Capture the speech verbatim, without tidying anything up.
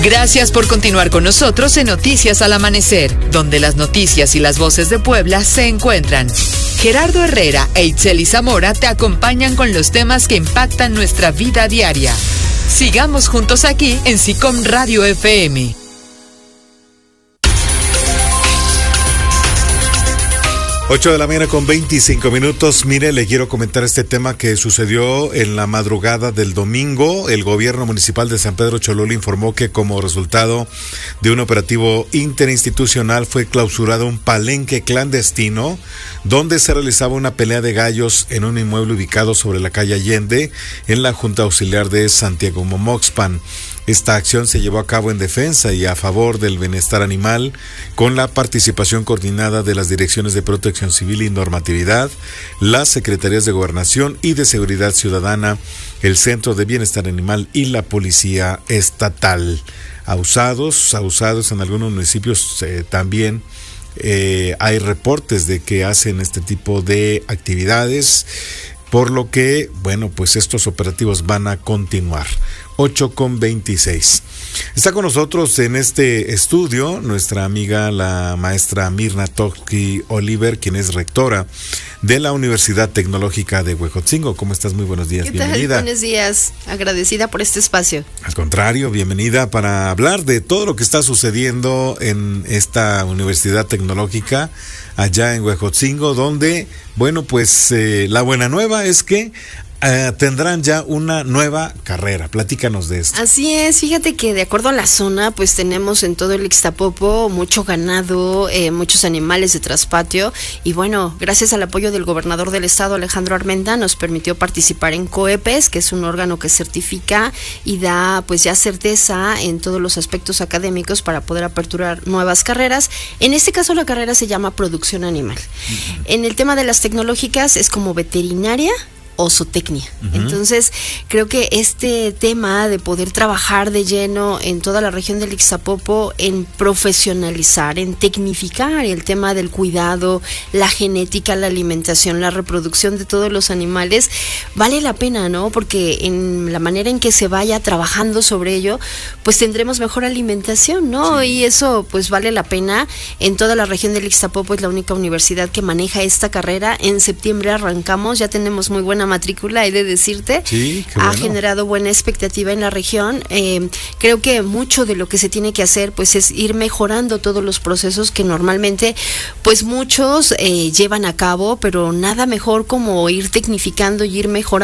Gracias por continuar con nosotros en Noticias al Amanecer, donde las noticias y las voces de Puebla se encuentran. Gerardo Herrera e Itzeli Zamora te acompañan con los temas que impactan nuestra vida diaria. Sigamos juntos aquí en SICOM Radio F M. ocho de la mañana con veinticinco minutos. Mire, le quiero comentar este tema que sucedió en la madrugada del domingo. El gobierno municipal de San Pedro Cholula informó que como resultado de un operativo interinstitucional fue clausurado un palenque clandestino donde se realizaba una pelea de gallos en un inmueble ubicado sobre la calle Allende en la Junta Auxiliar de Santiago Momoxpan. Esta acción se llevó a cabo en defensa y a favor del bienestar animal, con la participación coordinada de las Direcciones de Protección Civil y Normatividad, las Secretarías de Gobernación y de Seguridad Ciudadana, el Centro de Bienestar Animal y la Policía Estatal. Abusados, abusados en algunos municipios eh, también eh, hay reportes de que hacen este tipo de actividades, por lo que, bueno, pues estos operativos van a continuar. ocho con veintiséis. Está con nosotros en este estudio nuestra amiga, la maestra Mirna Toski Oliver, quien es rectora de la Universidad Tecnológica de Huejotzingo. ¿Cómo estás? Muy buenos días, ¿Qué tal? bienvenida. Buenos días, agradecida por este espacio. Al contrario, bienvenida para hablar de todo lo que está sucediendo en esta Universidad Tecnológica allá en Huejotzingo, donde, bueno, pues eh, la buena nueva es que Uh, tendrán ya una nueva carrera. Platícanos de esto. Así es, fíjate que de acuerdo a la zona, pues tenemos en todo el Ixtapopo mucho ganado, eh, muchos animales de traspatio, y bueno, gracias al apoyo del gobernador del estado, Alejandro Armenta, nos permitió participar en COEPES, que es un órgano que certifica y da pues ya certeza en todos los aspectos académicos para poder aperturar nuevas carreras. En este caso la carrera se llama producción animal. Uh-huh. En el tema de las tecnológicas es como veterinaria o zootecnia. Uh-huh. Entonces, creo que este tema de poder trabajar de lleno en toda la región del Ixtapopo, en profesionalizar, en tecnificar el tema del cuidado, la genética, la alimentación, la reproducción de todos los animales, vale la pena, ¿no? Porque en la manera en que se vaya trabajando sobre ello, pues tendremos mejor alimentación, ¿no? Sí. Y eso, pues vale la pena. En toda la región del Ixtapopo es la única universidad que maneja esta carrera. En septiembre arrancamos, ya tenemos muy buena matrícula, he de decirte. Sí, qué ha bueno. generado buena expectativa en la región. Eh, creo que mucho de lo que se tiene que hacer pues es ir mejorando todos los procesos que normalmente pues muchos eh, llevan a cabo, pero nada mejor como ir tecnificando y ir mejorando